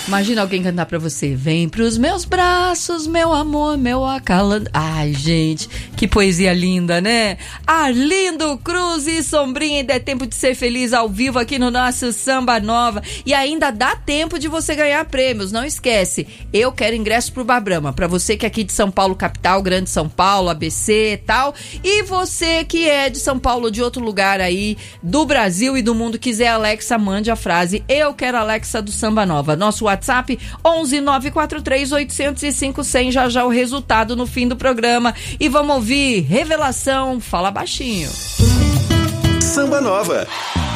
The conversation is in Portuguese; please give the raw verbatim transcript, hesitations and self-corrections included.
Imagina alguém cantar pra você: vem pros meus braços, meu amor, meu acalando. Ai, gente, que poesia linda, né? Arlindo Cruz e Sombrinha, ainda é tempo de ser feliz ao vivo aqui no nosso Samba Nova. E ainda dá tempo de você ganhar prêmios, não esquece. Eu quero ingresso pro Bar Brahma, pra você que é aqui de São Paulo, capital, Grande São Paulo, A B C e tal. E você que é de São Paulo ou de outro lugar aí, do Brasil e do mundo, quiser Alexa, mande a frase: eu quero Alexa do Samba Nova. Nosso WhatsApp onze nove quatro três oito zero cinco zero zero. Já já o resultado no fim do programa. E vamos ouvir Revelação, Fala Baixinho. Samba Nova.